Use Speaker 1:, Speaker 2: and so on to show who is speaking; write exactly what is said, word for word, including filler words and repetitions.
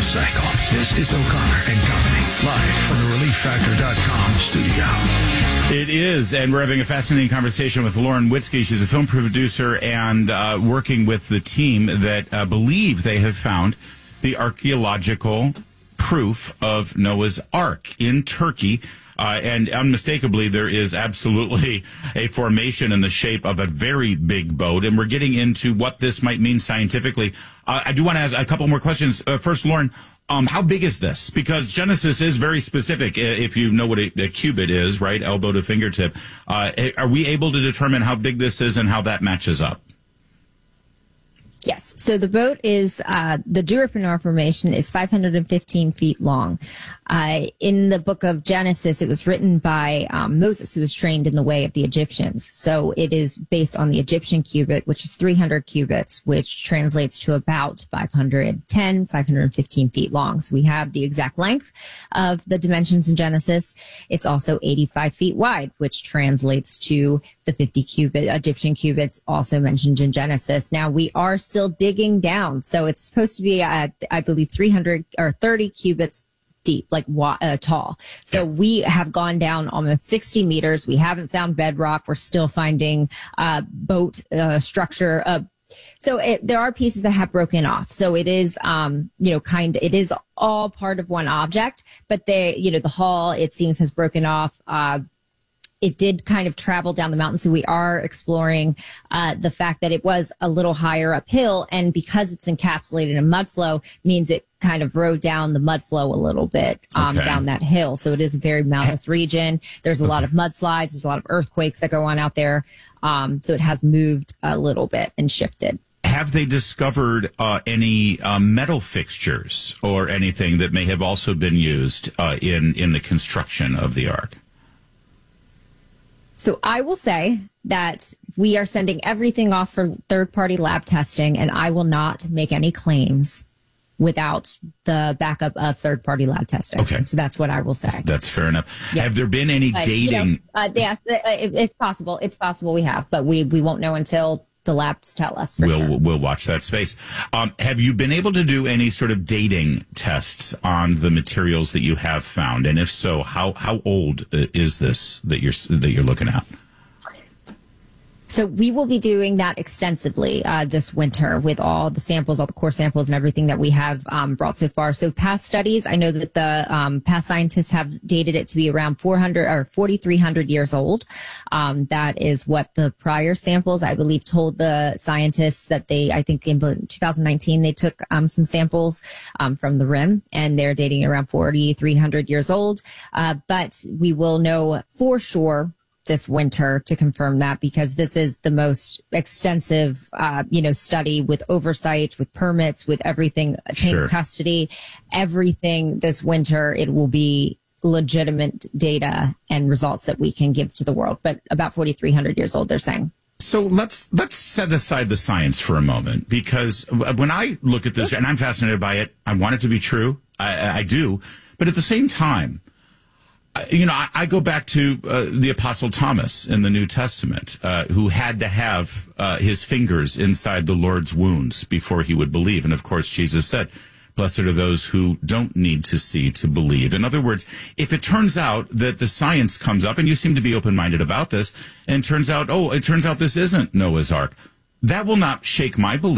Speaker 1: cycle. This is O'Connor and Company, live from the relief factor dot com studio.
Speaker 2: It is, and we're having a fascinating conversation with Lauren Witzke. She's a film producer and uh, working with the team that uh, believe they have found the archaeological proof of Noah's Ark in Turkey. Uh, and unmistakably, there is absolutely a formation in the shape of a very big boat. And we're getting into what this might mean scientifically. Uh, I do want to ask a couple more questions. Uh, first, Lauren, um, how big is this? Because Genesis is very specific, if you know what a, a cubit is, right? Elbow to fingertip. Uh, are we able to determine how big this is and how that matches up?
Speaker 3: Yes. So the boat is, uh, the Durupreneur Formation is five hundred fifteen feet long. Uh, in the book of Genesis, it was written by um, Moses, who was trained in the way of the Egyptians. So it is based on the Egyptian cubit, which is three hundred cubits, which translates to about five hundred ten, five hundred fifteen feet long. So we have the exact length of the dimensions in Genesis. It's also eighty-five feet wide, which translates to the fifty cubit Egyptian cubits also mentioned in Genesis. Now we are still digging down. So it's supposed to be at, I believe, three hundred or thirty cubits deep, like uh, tall. So we have gone down almost sixty meters. We haven't found bedrock. We're still finding uh, boat uh, structure. Uh, so it, there are pieces that have broken off. So it is, um, you know, kind. It is all part of one object, but they, you know, the hull, it seems, has broken off. Uh, It did kind of travel down the mountain. So we are exploring uh, the fact that it was a little higher uphill. And because it's encapsulated in mud flow, means it kind of rode down the mud flow a little bit um,
Speaker 2: okay.
Speaker 3: down that hill. So it is a very mountainous region. There's a okay. lot of mudslides. There's a lot of earthquakes that go on out there. Um, so it has moved a little bit and shifted.
Speaker 2: Have they discovered uh, any uh, metal fixtures or anything that may have also been used uh, in, in the construction of the Ark?
Speaker 3: So I will say that we are sending everything off for third-party lab testing, and I will not make any claims without the backup of third-party lab testing.
Speaker 2: Okay.
Speaker 3: So that's what I will say.
Speaker 2: That's fair enough.
Speaker 3: Yeah.
Speaker 2: Have there been any
Speaker 3: but,
Speaker 2: dating?
Speaker 3: You know, uh, yes, it, it's possible. It's possible we have, but we, we won't know until the labs tell us. For
Speaker 2: we'll
Speaker 3: sure.
Speaker 2: we'll watch that space. Um, have you been able to do any sort of dating tests on the materials that you have found? And if so, how how old is this that you're that you're looking at?
Speaker 3: So we will be doing that extensively uh, this winter with all the samples, all the core samples and everything that we have um, brought so far. So past studies, I know that the um, past scientists have dated it to be around four hundred or forty-three hundred years old. Um, that is what the prior samples, I believe, told the scientists that they, I think in two thousand nineteen, they took um, some samples um, from the rim, and they're dating around forty-three hundred years old. Uh, but we will know for sure this winter to confirm that, because this is the most extensive, uh, you know, study with oversight, with permits, with everything, chain
Speaker 2: Sure.
Speaker 3: of custody, everything this winter. It will be legitimate data and results that we can give to the world. But about forty-three hundred years old, they're saying.
Speaker 2: So let's let's set aside the science for a moment, because when I look at this, and I'm fascinated by it, I want it to be true. I, I do. But at the same time, you know, I, I go back to uh, the Apostle Thomas in the New Testament, uh, who had to have uh, his fingers inside the Lord's wounds before he would believe. And of course, Jesus said, blessed are those who don't need to see to believe. In other words, if it turns out that the science comes up, and you seem to be open-minded about this, and turns out, oh, it turns out this isn't Noah's Ark, that will not shake my belief